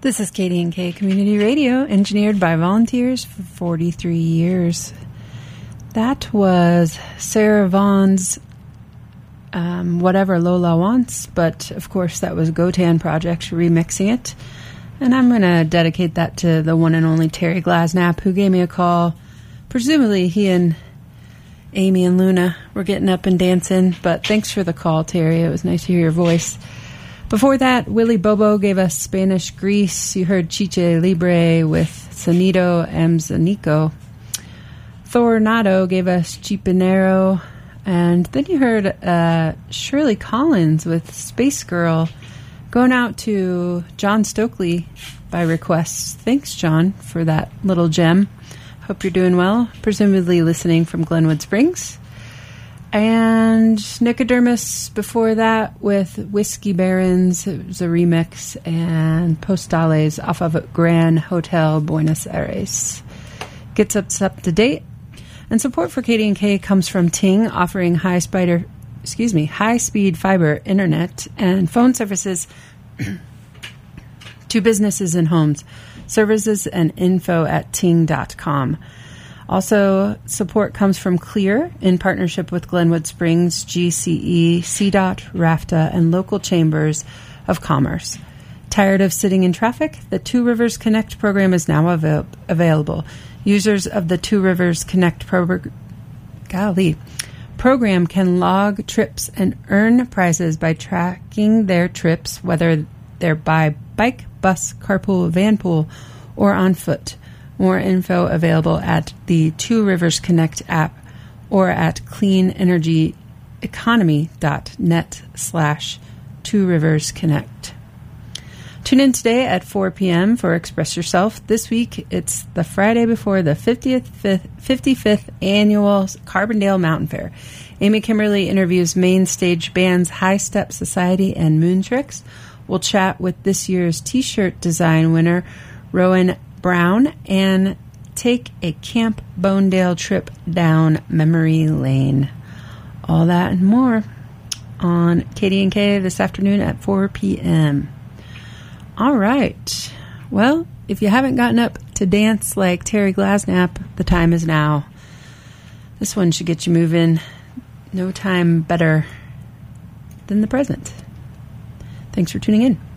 This is KD&K Community Radio, engineered by volunteers for 43 years. That was Sarah Vaughan's Whatever Lola Wants, but of course that was Gotan Project remixing it. And I'm going to dedicate that to the one and only Terry Glasnap, who gave me a call. Presumably he and Amy and Luna were getting up and dancing, but thanks for the call, Terry. It was nice to hear your voice. Before that, Willy Bobo gave us Spanish Grease. You heard Chiche Libre with Sonido Amzanico. Thornado gave us Chipinero. And then you heard Shirley Collins with Space Girl. Going out to John Stokely by request. Thanks, John, for that little gem. Hope you're doing well. Presumably listening from Glenwood Springs. And Nicodermus before that with Whiskey Barons. It was a remix. And Postales off of Gran Hotel Buenos Aires. Gets us up to date. And support for KD&K comes from Ting, offering high-speed fiber internet and phone services to businesses and homes. Services and info at ting.com. Also, support comes from Clear in partnership with Glenwood Springs, GCE, CDOT, RAFTA, and local chambers of commerce. Tired of sitting in traffic? The Two Rivers Connect program is now available. Users of the Two Rivers Connect program can log trips and earn prizes by tracking their trips, whether they're by bike, bus, carpool, vanpool, or on foot. More info available at the Two Rivers Connect app or at cleanenergyeconomy.net/Two Rivers Connect. Tune in today at 4 p.m. for Express Yourself. This week, it's the Friday before the 55th annual Carbondale Mountain Fair. Amy Kimberly interviews main stage bands High Step Society and Moon Tricks. We'll chat with this year's T-shirt design winner, Rowan Brown, and take a Camp Bonedale trip down memory lane. All that and more on KD&K this afternoon at 4 p.m. All right. Well, if you haven't gotten up to dance like Terry Glasnap, the time is now. This one should get you moving. No time better than the present. Thanks for tuning in.